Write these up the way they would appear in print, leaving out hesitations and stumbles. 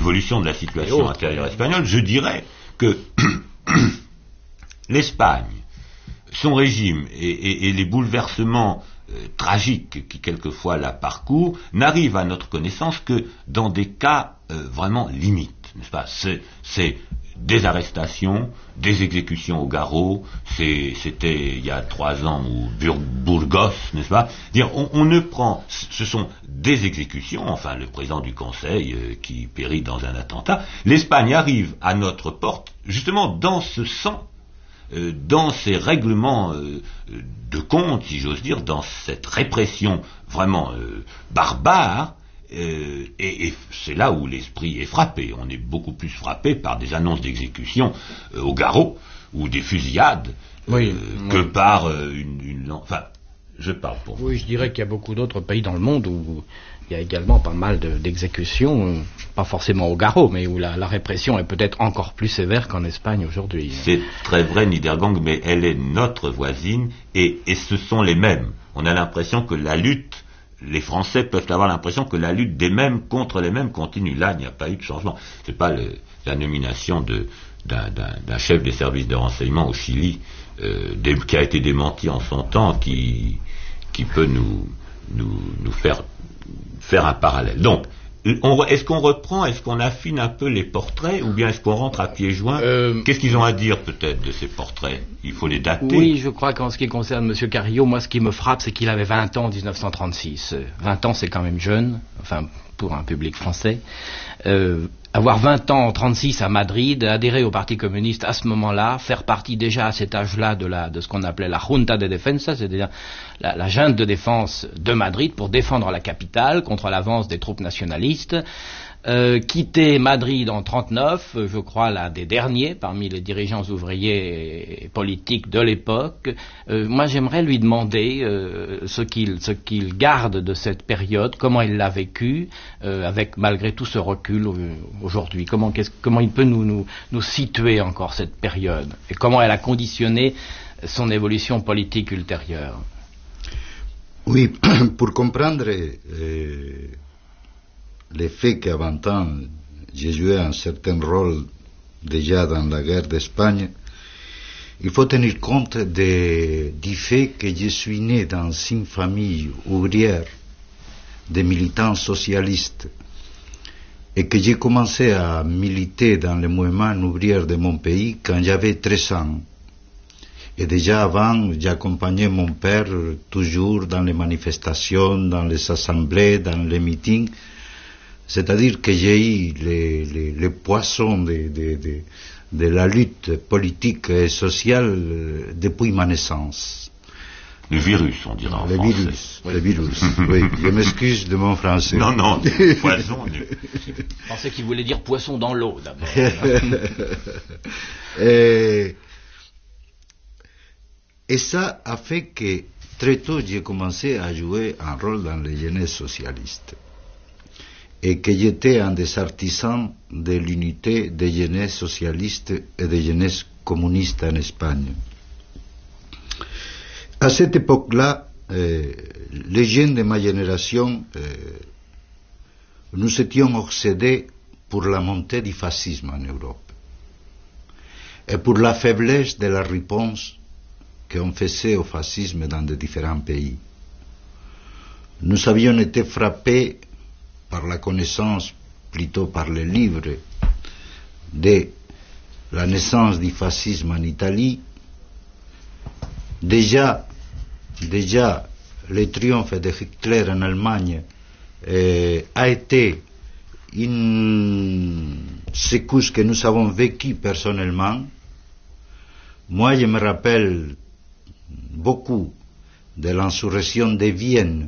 l'évolution de la situation intérieure espagnole, je dirais que l'Espagne, son régime et les bouleversements tragiques qui quelquefois la parcourent n'arrivent à notre connaissance que dans des cas vraiment limites, n'est-ce pas? C'est des arrestations, des exécutions au garrot, c'était il y a 3 ans ou Burgos, n'est-ce pas? Dire, on ne prend, ce sont des exécutions, enfin le président du Conseil qui périt dans un attentat. L'Espagne arrive à notre porte justement dans ce sang, dans ces règlements de compte, si j'ose dire, dans cette répression vraiment barbare. Et c'est là où l'esprit est frappé. On est beaucoup plus frappé par des annonces d'exécution au garrot ou des fusillades que par enfin, je parle pour vous. Oui, je dirais qu'il y a beaucoup d'autres pays dans le monde où il y a également pas mal d'exécutions, pas forcément au garrot, mais où la répression est peut-être encore plus sévère qu'en Espagne aujourd'hui. C'est très vrai, Niedergang, mais elle est notre voisine et ce sont les mêmes. On a l'impression que la lutte, les Français peuvent avoir l'impression que la lutte des mêmes contre les mêmes continue. Là, il n'y a pas eu de changement. C'est pas la nomination d'un chef des services de renseignement au Chili qui a été démenti en son temps qui peut nous faire un parallèle. Donc, est-ce qu'on reprend, est-ce qu'on affine un peu les portraits, ou bien est-ce qu'on rentre à pieds joints? Qu'est-ce qu'ils ont à dire peut-être de ces portraits? Il faut les dater. Oui, je crois qu'en ce qui concerne M. Carrillo, moi ce qui me frappe, c'est qu'il avait 20 ans en 1936. 20 ans, c'est quand même jeune, enfin pour un public français. Avoir 20 ans en 36 à Madrid, adhérer au Parti communiste à ce moment-là, faire partie déjà à cet âge-là de ce qu'on appelait la Junta de Defensa, c'est-à-dire la junte de défense de Madrid pour défendre la capitale contre l'avance des troupes nationalistes, quitter Madrid en 39, je crois l'un des derniers parmi les dirigeants ouvriers et politiques de l'époque. Moi j'aimerais lui demander ce qu'il garde de cette période, comment il l'a vécu, avec malgré tout ce recul aujourd'hui. Comment il peut nous situer encore cette période et comment elle a conditionné son évolution politique ultérieure. Oui, pour comprendre le fait qu'à 20 ans, j'ai joué un certain rôle déjà dans la guerre d'Espagne, il faut tenir compte du fait que je suis né dans une famille ouvrière de militants socialistes et que j'ai commencé à militer dans le mouvement ouvrier de mon pays quand j'avais 13 ans. Et déjà avant, j'accompagnais mon père toujours dans les manifestations, dans les assemblées, dans les meetings. C'est-à-dire que j'ai eu les poissons de la lutte politique et sociale depuis ma naissance. Le virus, on dirait en français. Le virus, oui. Je m'excuse de mon français. Non, poisson. Je pensais qu'il voulait dire poisson dans l'eau, d'abord. Et ça a fait que très tôt j'ai commencé à jouer un rôle dans les jeunesses socialistes. Et que j'étais un des artisans de l'unité des jeunesses socialistes et des jeunesses communistes en Espagne. À cette époque-là, les jeunes de ma génération, nous étions obsédés pour la montée du fascisme en Europe et pour la faiblesse de la réponse qu'on faisait au fascisme dans de différents pays. Nous avions été frappés par la connaissance, plutôt par les livres, de la naissance du fascisme en Italie. Déjà le triomphe de Hitler en Allemagne a été une secousse que nous avons vécue personnellement. Moi, je me rappelle beaucoup de l'insurrection de Vienne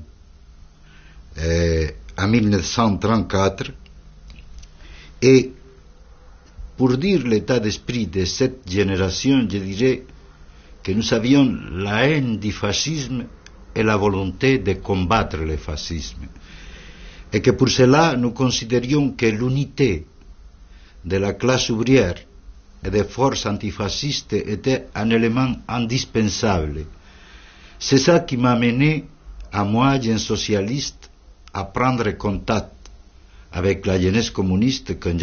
en 1934, et pour dire l'état d'esprit de cette génération, je dirais que nous avions la haine du fascisme et la volonté de combattre le fascisme, et que pour cela nous considérions que l'unité de la classe ouvrière et des forces antifascistes était un élément indispensable. C'est ça qui m'a amené, à moi, jeune socialiste, à prendre contact avec la jeunesse communiste quand